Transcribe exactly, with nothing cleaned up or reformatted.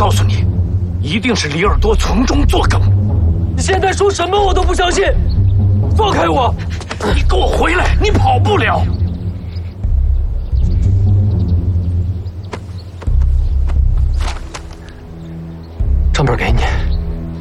告诉你，一定是李尔多从中作梗。 你现在说什么我都不相信，放开我！ 你给我回来！你跑不了。